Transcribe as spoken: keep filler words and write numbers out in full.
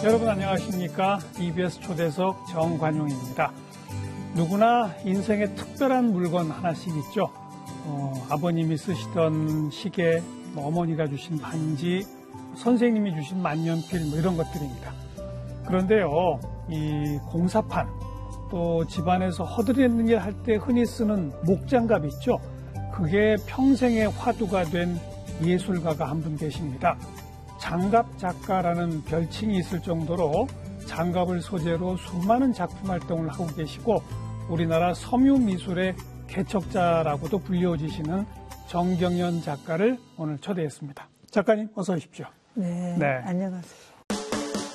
여러분 안녕하십니까? 이비에스 초대석 정관용입니다. 누구나 인생에 특별한 물건 하나씩 있죠. 어, 아버님이 쓰시던 시계, 뭐 어머니가 주신 반지, 선생님이 주신 만년필 뭐 이런 것들입니다. 그런데요, 이 공사판, 또 집안에서 허드렛는 일 할 때 흔히 쓰는 목장갑 있죠. 그게 평생의 화두가 된 예술가가 한 분 계십니다. 장갑 작가라는 별칭이 있을 정도로 장갑을 소재로 수많은 작품 활동을 하고 계시고 우리나라 섬유미술의 개척자라고도 불려지시는 정경연 작가를 오늘 초대했습니다. 작가님 어서 오십시오. 네, 네. 안녕하세요.